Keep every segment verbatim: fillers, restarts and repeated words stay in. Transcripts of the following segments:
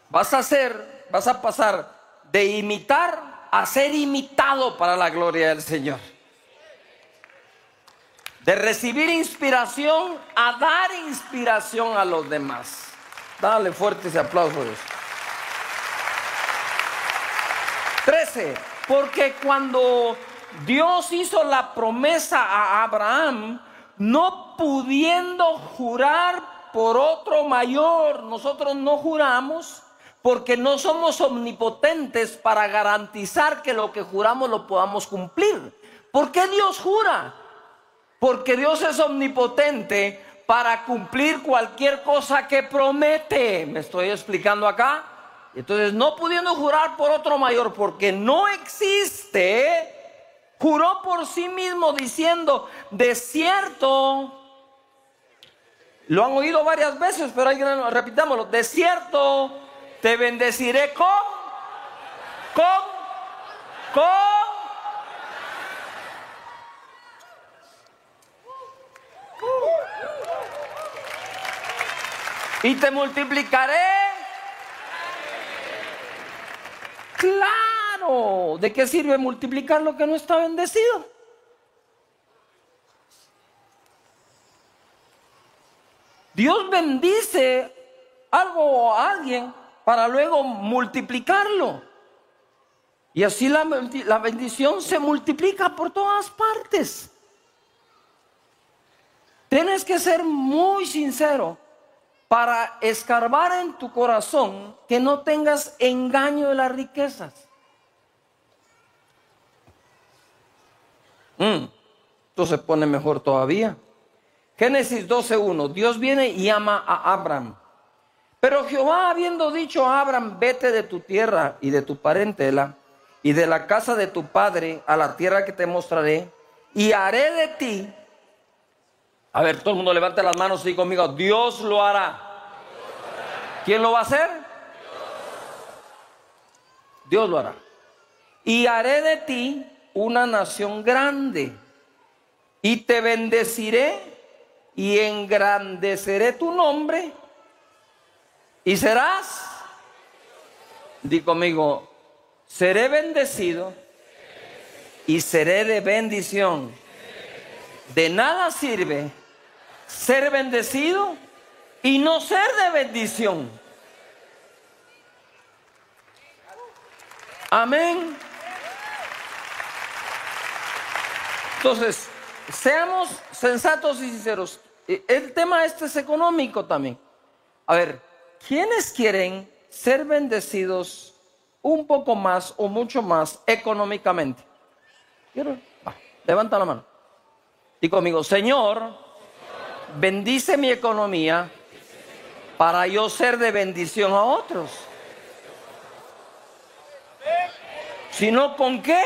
Vas a ser, vas a pasar de imitar a ser imitado para la gloria del Señor. De recibir inspiración a dar inspiración a los demás. Dale fuerte ese aplauso a Dios. trece. Porque cuando Dios hizo la promesa a Abraham, no pudiendo jurar por otro mayor, nosotros no juramos porque no somos omnipotentes para garantizar que lo que juramos lo podamos cumplir. ¿Por qué Dios jura? Porque Dios es omnipotente para cumplir cualquier cosa que promete. ¿Me estoy explicando acá? Entonces, no pudiendo jurar por otro mayor, porque no existe, juró por sí mismo diciendo, de cierto, lo han oído varias veces, pero alguien, repitámoslo, de cierto, te bendeciré con, con, con. Y te multiplicaré. Claro, ¿de qué sirve multiplicar lo que no está bendecido? Dios bendice algo o a alguien para luego multiplicarlo. Y así la, la bendición se multiplica por todas partes. Tienes que ser muy sincero para escarbar en tu corazón que no tengas engaño de las riquezas. Mm, entonces pone mejor todavía. Génesis doce uno. Dios viene y llama a Abraham. Pero Jehová, habiendo dicho a Abraham, vete de tu tierra y de tu parentela y de la casa de tu padre a la tierra que te mostraré, y haré de ti. A ver, todo el mundo levante las manos y conmigo, Dios lo hará. Dios lo hará. ¿Quién lo va a hacer? Dios. Dios lo hará. Y haré de ti una nación grande, y te bendeciré y engrandeceré tu nombre, y serás, di conmigo, seré bendecido y seré de bendición. De nada sirve ser bendecido y no ser de bendición. Amén. Entonces, seamos sensatos y sinceros. El tema este es económico también. A ver, ¿quiénes quieren ser bendecidos un poco más o mucho más económicamente? ¿Quiero? Va, levanta la mano. Di conmigo, Señor, bendice mi economía para yo ser de bendición a otros. Si no, ¿con qué?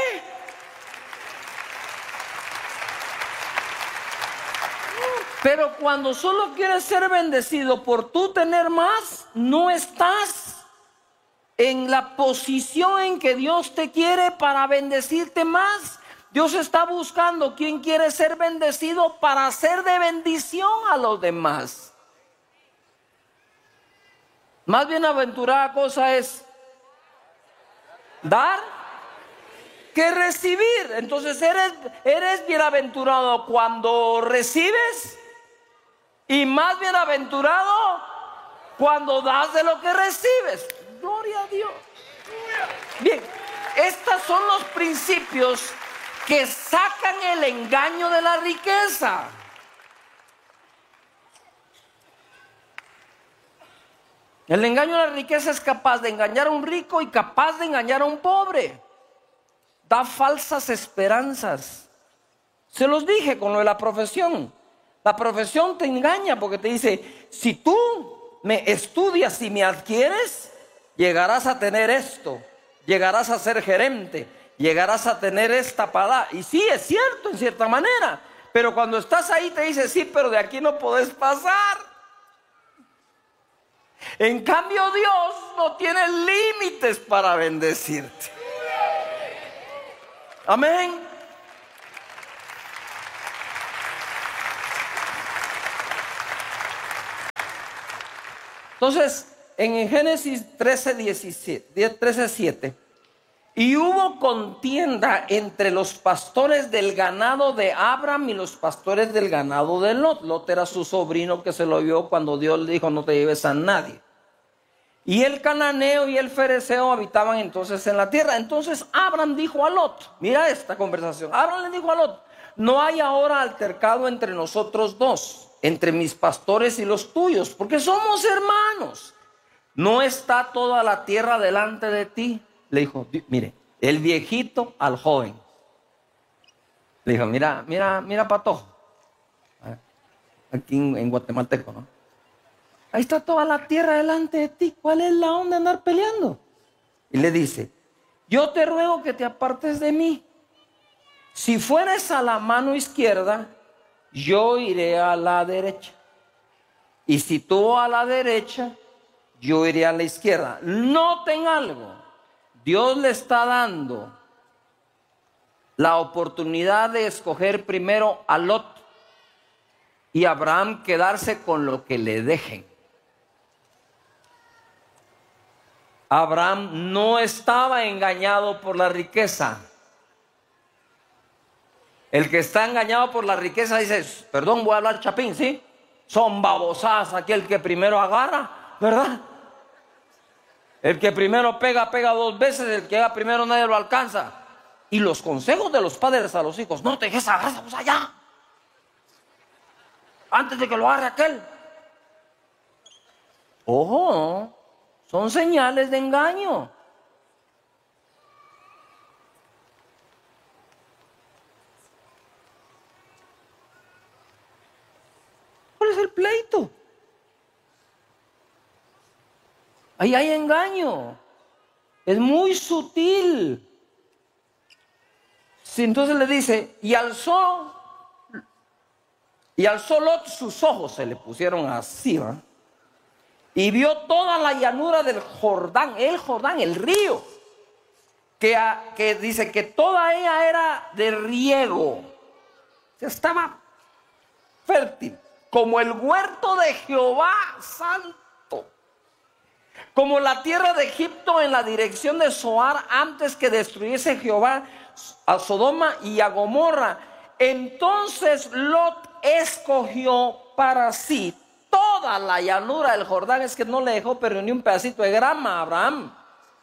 Pero cuando solo quieres ser bendecido por tú tener más, no estás en la posición en que Dios te quiere para bendecirte más. Dios está buscando quien quiere ser bendecido para ser de bendición a los demás. Más bienaventurada cosa es dar que recibir. Entonces eres, eres bienaventurado cuando recibes y más bienaventurado cuando das de lo que recibes. Gloria a Dios. Bien, estos son los principios que sacan el engaño de la riqueza. El engaño de la riqueza es capaz de engañar a un rico y capaz de engañar a un pobre. Da falsas esperanzas. Se los dije con lo de la profesión. La profesión te engaña porque te dice, si tú me estudias y me adquieres, llegarás a tener esto, llegarás a ser gerente, llegarás a tener esta palabra. Y sí, es cierto en cierta manera, pero cuando estás ahí te dice, sí, pero de aquí no podés pasar. En cambio, Dios no tiene límites para bendecirte. Amén. Entonces, en Génesis trece, diecisiete, trece, siete, y hubo contienda entre los pastores del ganado de Abram y los pastores del ganado de Lot. Lot era su sobrino que se lo vio cuando Dios le dijo: no te lleves a nadie. Y el cananeo y el fereceo habitaban entonces en la tierra. Entonces Abram dijo a Lot, mira esta conversación, Abram le dijo a Lot: no hay ahora altercado entre nosotros dos, entre mis pastores y los tuyos, porque somos hermanos. ¿No está toda la tierra delante de ti? Le dijo, mire, el viejito al joven. Le dijo, mira, mira, mira, patojo. Aquí en, en guatemalteco, ¿no? Ahí está toda la tierra delante de ti. ¿Cuál es la onda de andar peleando? Y le dice, yo te ruego que te apartes de mí. Si fueres a la mano izquierda, yo iré a la derecha. Y si tú a la derecha, yo iré a la izquierda. Noten algo. Dios le está dando la oportunidad de escoger primero a Lot y a Abraham quedarse con lo que le dejen. Abraham no estaba engañado por la riqueza. El que está engañado por la riqueza dice, perdón, voy a hablar chapín, ¿sí? Son babosadas aquel que primero agarra, ¿verdad? El que primero pega, pega dos veces. El que llega primero nadie lo alcanza. Y los consejos de los padres a los hijos: no te dejes agarrar, vamos allá, antes de que lo agarre aquel. Ojo, son señales de engaño. ¿Cuál es el pleito? Ahí hay engaño. Es muy sutil. Si entonces le dice, y alzó, y alzó Lot sus ojos, se le pusieron así, ¿va? Y vio toda la llanura del Jordán, el Jordán, el río, que, que dice que toda ella era de riego. Estaba fértil, como el huerto de Jehová santo. Como la tierra de Egipto en la dirección de Zoar, antes que destruyese Jehová a Sodoma y a Gomorra. Entonces Lot escogió para sí toda la llanura del Jordán. Es que no le dejó pero ni un pedacito de grama a Abraham.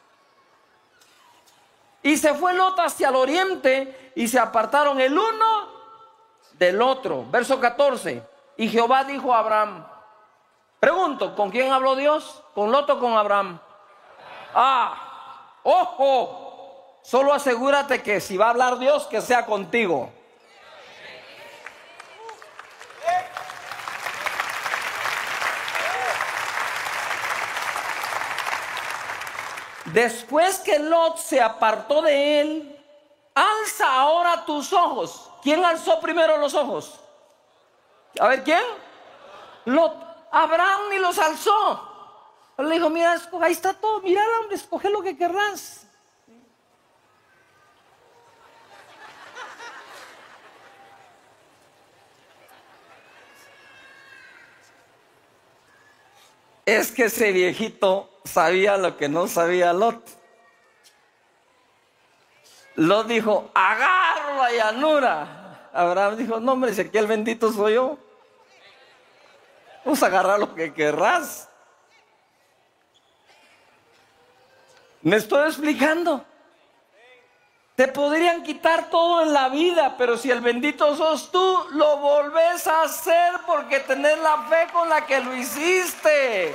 Y se fue Lot hacia el oriente y se apartaron el uno del otro. Verso catorce. Y Jehová dijo a Abraham, pregunto, ¿con quién habló Dios? ¿Con Lot o con Abraham? Ah, ojo, solo asegúrate que si va a hablar Dios, que sea contigo. Después que Lot se apartó de él, alza ahora tus ojos. ¿Quién alzó primero los ojos? A ver, ¿quién? Lot. Abraham ni los alzó. Le dijo, mira, ahí está todo, mira, hombre, escoge lo que querrás. Es que ese viejito sabía lo que no sabía Lot. Lot dijo, agarro la llanura. Abraham dijo, no, hombre, si aquí el bendito soy yo. Vamos a agarrar lo que querrás. ¿Me estoy explicando? Te podrían quitar todo en la vida, pero si el bendito sos tú, lo volvés a hacer porque tenés la fe con la que lo hiciste.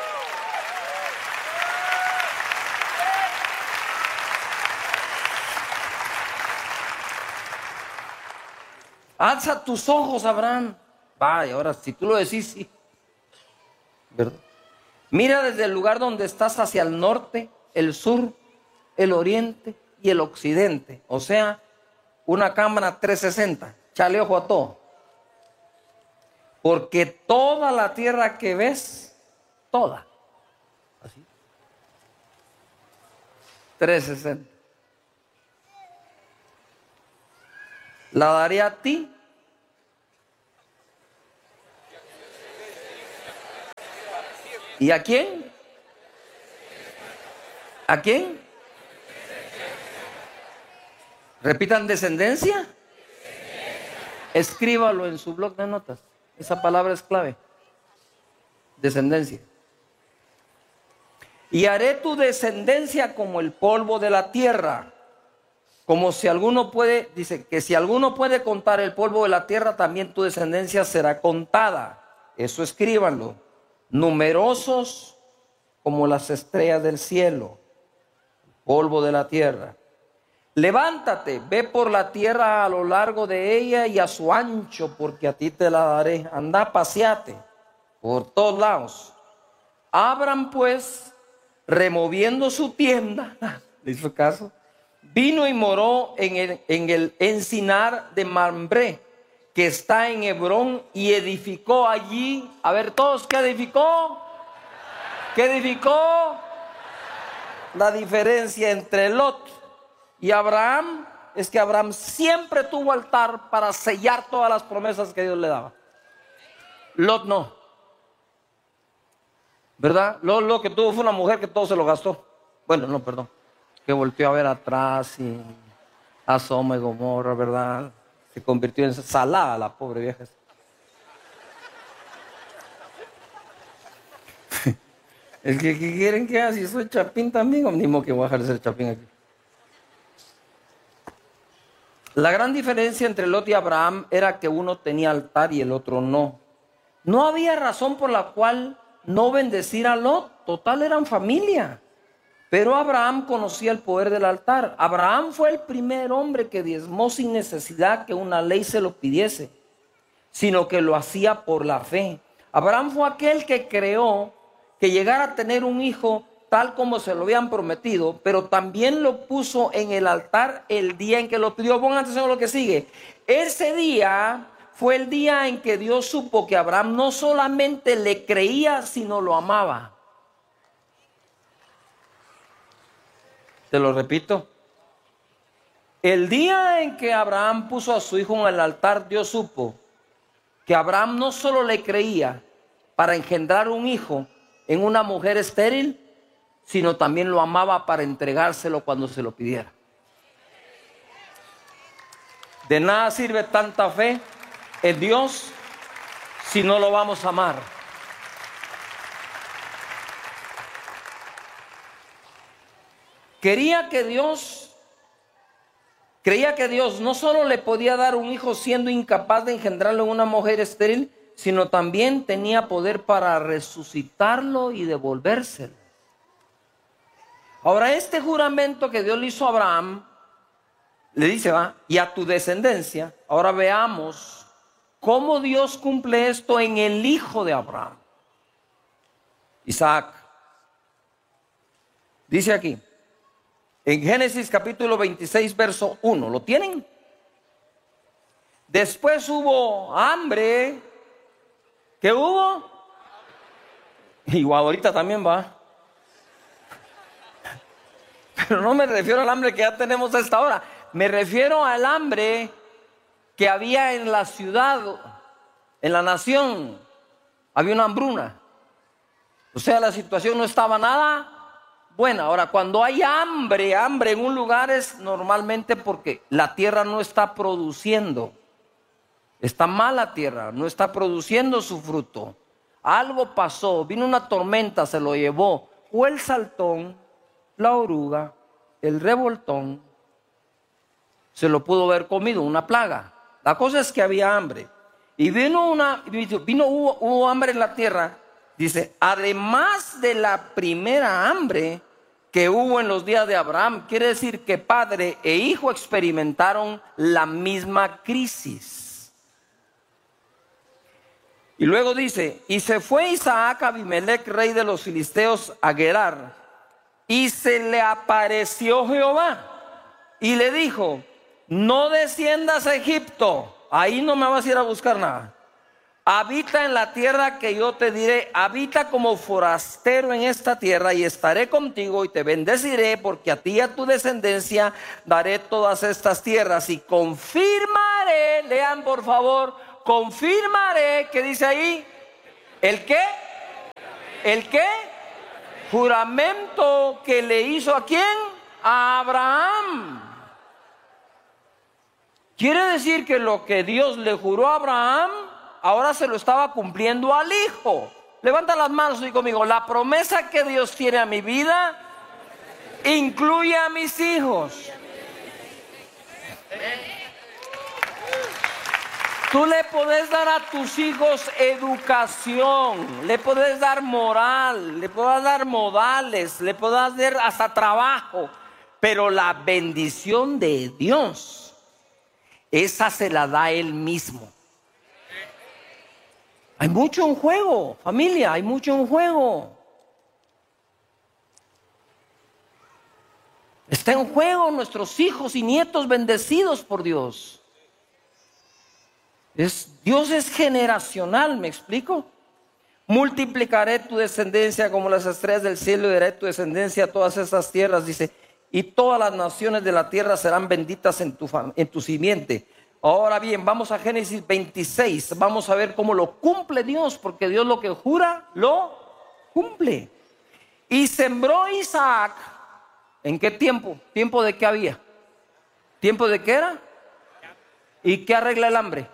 Alza tus ojos, Abraham. Vaya, ahora si tú lo decís, sí. ¿Verdad? Mira desde el lugar donde estás hacia el norte, el sur, el oriente y el occidente. O sea, una cámara trescientos sesenta. Chale ojo a todo. Porque toda la tierra que ves, toda, así, trescientos sesenta, la daré a ti. ¿Y a quién? ¿A quién? Repitan, descendencia. Escríbalo en su blog de notas. Esa palabra es clave. Descendencia. Y haré tu descendencia como el polvo de la tierra. Como si alguno puede, dice que si alguno puede contar el polvo de la tierra, también tu descendencia será contada. Eso escríbanlo. Numerosos como las estrellas del cielo, polvo de la tierra. Levántate, ve por la tierra a lo largo de ella y a su ancho, porque a ti te la daré. Anda, paseate por todos lados. Abram pues, removiendo su tienda, ¿le hizo caso? Vino y moró en el, en el encinar de Mambré, que está en Hebrón, y edificó allí. A ver, todos, ¿qué edificó? ¿Qué edificó? La diferencia entre Lot y Abraham es que Abraham siempre tuvo altar para sellar todas las promesas que Dios le daba. Lot no. ¿Verdad? Lot lo que tuvo fue una mujer que todo se lo gastó. Bueno, no, perdón. Que volteó a ver atrás y a Sodoma y Gomorra, ¿verdad? Se convirtió en salada la pobre vieja. Es que, ¿qué quieren que haga? Si soy chapín también, o ni modo que voy a dejar de ser chapín aquí. La gran diferencia entre Lot y Abraham era que uno tenía altar y el otro no. No había razón por la cual no bendecir a Lot. Total, eran familia. Pero Abraham conocía el poder del altar. Abraham fue el primer hombre que diezmó sin necesidad que una ley se lo pidiese, sino que lo hacía por la fe. Abraham fue aquel que creó que llegara a tener un hijo tal como se lo habían prometido, pero también lo puso en el altar el día en que lo pidió. Pongan atención a lo que sigue. Ese día fue el día en que Dios supo que Abraham no solamente le creía, sino lo amaba. Te lo repito. El día en que Abraham puso a su hijo en el altar, Dios supo que Abraham no solo le creía para engendrar un hijo en una mujer estéril, sino también lo amaba para entregárselo cuando se lo pidiera. De nada sirve tanta fe en Dios si no lo vamos a amar. Quería que Dios, creía que Dios no solo le podía dar un hijo siendo incapaz de engendrarlo en una mujer estéril, sino también tenía poder para resucitarlo y devolvérselo. Ahora, este juramento que Dios le hizo a Abraham, le dice, va, y a tu descendencia. Ahora veamos cómo Dios cumple esto en el hijo de Abraham, Isaac. Dice aquí, en Génesis capítulo veintiséis, verso uno, ¿lo tienen? Después hubo hambre. ¿Qué hubo? Igual ahorita también va. Pero no me refiero al hambre que ya tenemos a esta hora. Me refiero al hambre que había en la ciudad, en la nación. Había una hambruna. O sea, la situación no estaba nada buena. Ahora, cuando hay hambre, hambre en un lugar es normalmente porque la tierra no está produciendo. Está mala la tierra, no está produciendo su fruto. Algo pasó, vino una tormenta, se lo llevó. O el saltón, la oruga, el revoltón, se lo pudo haber comido, una plaga. La cosa es que había hambre. Y vino una, vino, hubo, hubo hambre en la tierra. Dice, además de la primera hambre que hubo en los días de Abraham, quiere decir que padre e hijo experimentaron la misma crisis. Y luego dice, y se fue Isaac a Abimelech, rey de los filisteos, a Gerar, y se le apareció Jehová, y le dijo, no desciendas a Egipto, ahí no me vas a ir a buscar nada. Habita en la tierra que yo te diré, habita como forastero en esta tierra, y estaré contigo y te bendeciré, porque a ti y a tu descendencia daré todas estas tierras, y confirmaré, lean por favor, confirmaré, ¿qué dice ahí? ¿El qué? ¿El qué? Juramento que le hizo ¿a quién? A Abraham. Quiere decir que lo que Dios le juró a Abraham, ahora se lo estaba cumpliendo al hijo. Levanta las manos y conmigo. La promesa que Dios tiene a mi vida incluye a mis hijos. Tú le podés dar a tus hijos educación, le podés dar moral, le podés dar modales, le podés dar hasta trabajo, pero la bendición de Dios, esa se la da Él mismo. Hay mucho en juego, familia, hay mucho en juego. Está en juego nuestros hijos y nietos bendecidos por Dios. Es, Dios es generacional, ¿me explico? Multiplicaré tu descendencia como las estrellas del cielo y daré tu descendencia a todas estas tierras, dice, y todas las naciones de la tierra serán benditas en tu, en tu simiente. Ahora bien, vamos a Génesis veintiséis, vamos a ver cómo lo cumple Dios, porque Dios lo que jura, lo cumple. Y sembró Isaac, ¿en qué tiempo? ¿Tiempo de qué había? ¿Tiempo de qué era? ¿Y qué arregla el hambre?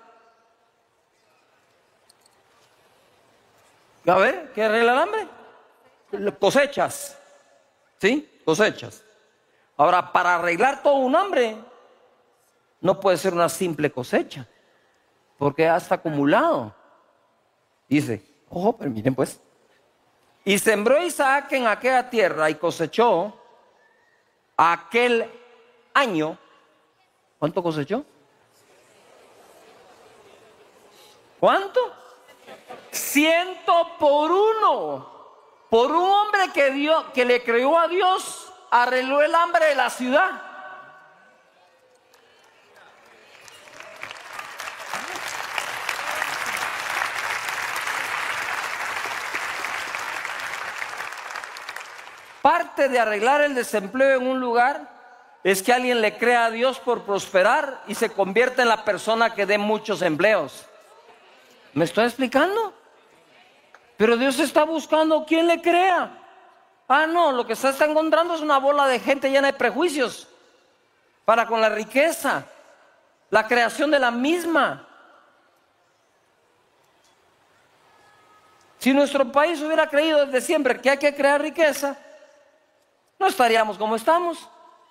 A ver, ¿qué arregla el hambre? Cosechas, ¿sí? Cosechas. Ahora, para arreglar todo un hambre, no puede ser una simple cosecha, porque ya está acumulado. Dice, ojo, pero miren pues. Y sembró Isaac en aquella tierra y cosechó aquel año. ¿Cuánto cosechó? ¿Cuánto? Ciento por uno. Por un hombre que, dio, que le creyó a Dios, arregló el hambre de la ciudad. Parte de arreglar el desempleo en un lugar es que alguien le crea a Dios por prosperar y se convierta en la persona que dé muchos empleos. ¿Me estoy explicando? Pero Dios está buscando quien le crea. Ah, no, lo que se está encontrando es una bola de gente llena de prejuicios para con la riqueza, la creación de la misma. Si nuestro país hubiera creído desde siempre que hay que crear riqueza, no estaríamos como estamos.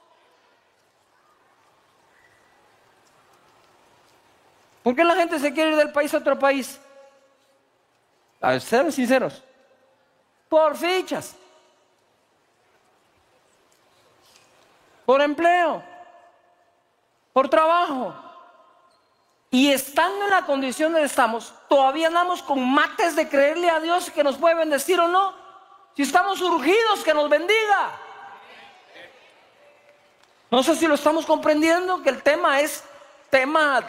¿Por qué la gente se quiere ir del país a otro país? A ver, sean sinceros. Por fichas. Por empleo. Por trabajo. Y estando en la condición en que estamos, todavía andamos con mates de creerle a Dios que nos puede bendecir o no. Si estamos urgidos, que nos bendiga. No sé si lo estamos comprendiendo, que el tema es tema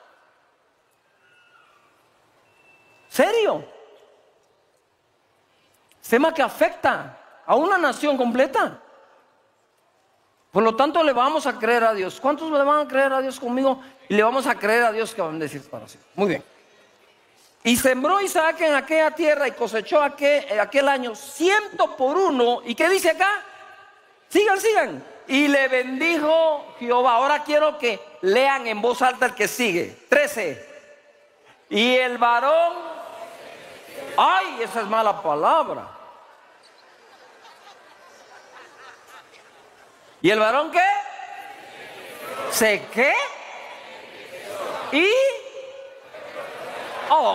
serio. Tema que afecta a una nación completa. Por lo tanto, le vamos a creer a Dios. ¿Cuántos le van a creer a Dios conmigo? Y le vamos a creer a Dios que van a decir para sí. Muy bien. Y sembró Isaac en aquella tierra y cosechó aquel, aquel año ciento por uno. ¿Y qué dice acá? Sigan, sigan. Y le bendijo Jehová. Ahora quiero que lean en voz alta el que sigue. trece. Y el varón. Ay, esa es mala palabra. ¿Y el varón qué? ¿Se qué? ¿Y? Oh.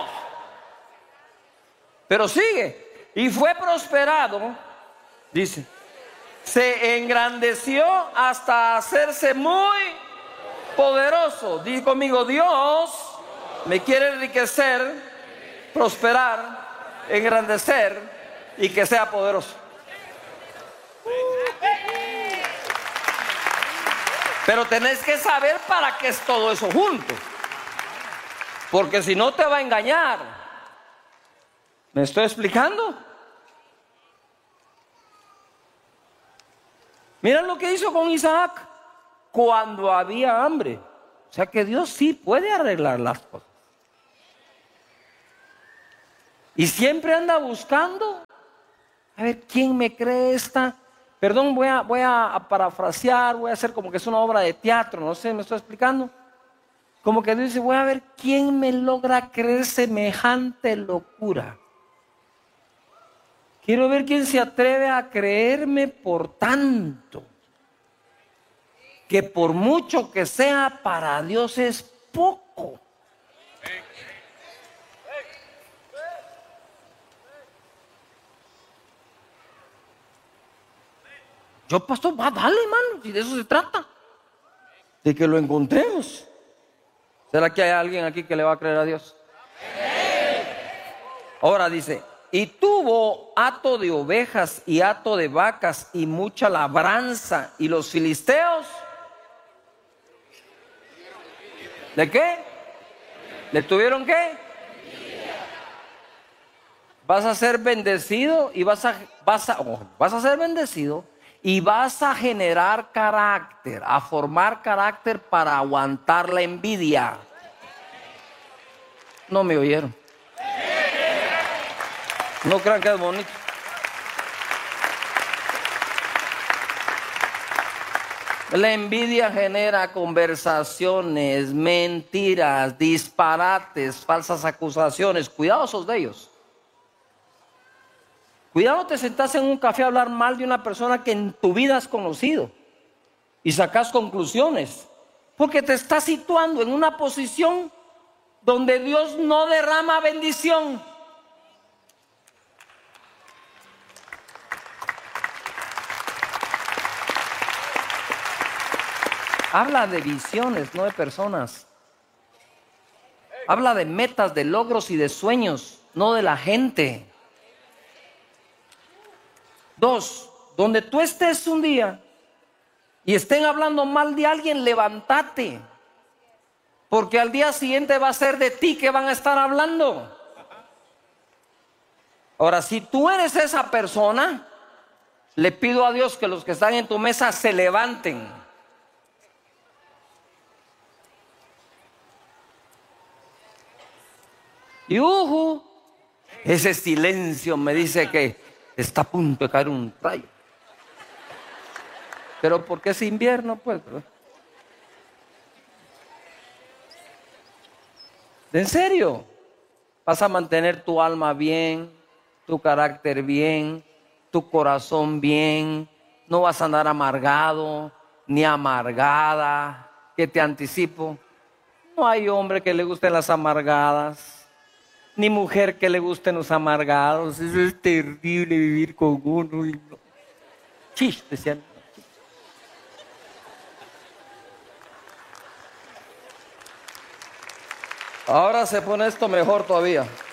Pero sigue. Y fue prosperado, dice. Se engrandeció hasta hacerse muy poderoso. Dice conmigo, Dios me quiere enriquecer, prosperar, engrandecer y que sea poderoso. Pero tenés que saber para qué es todo eso junto. Porque si no te va a engañar. ¿Me estoy explicando? Mira lo que hizo con Isaac cuando había hambre. O sea que Dios sí puede arreglar las cosas. Y siempre anda buscando A ver, ¿quién me cree esta? Perdón, voy a, voy a parafrasear, voy a hacer como que es una obra de teatro, no sé, ¿me estoy explicando? Como que dice, voy a ver quién me logra creer semejante locura. Quiero ver quién se atreve a creerme por tanto. Que por mucho que sea, para Dios es poco. Yo, pastor, va, dale, hermano, si de eso se trata. De que lo encontremos. ¿Será que hay alguien aquí que le va a creer a Dios? Ahora dice, y tuvo hato de ovejas y hato de vacas y mucha labranza. Y los filisteos, ¿de qué? ¿Le tuvieron qué? Vas a ser bendecido y vas a, vas a, oh, vas a ser bendecido y vas a generar carácter, a formar carácter para aguantar la envidia. No me oyeron. No crean que es bonito. La envidia genera conversaciones, mentiras, disparates, falsas acusaciones. Cuidadosos de ellos. Cuidado, te sentás en un café a hablar mal de una persona que en tu vida has conocido y sacas conclusiones, porque te estás situando en una posición donde Dios no derrama bendición. Habla de visiones, no de personas. Habla de metas, de logros y de sueños, no de la gente. Dos, donde tú estés un día y estén hablando mal de alguien, levántate. Porque al día siguiente va a ser de ti que van a estar hablando. Ahora, si tú eres esa persona, le pido a Dios que los que están en tu mesa se levanten. Y uhu, ese silencio me dice que está a punto de caer un rayo. Pero porque es invierno, pues. ¿En serio? Vas a mantener tu alma bien, tu carácter bien, tu corazón bien. No vas a andar amargado ni amargada. Que te anticipo, no hay hombre que le gusten las amargadas, ni mujer que le gusten los amargados. Eso es terrible, vivir con uno. Y no. Chistes, ¿sí? Ahora se pone esto mejor todavía.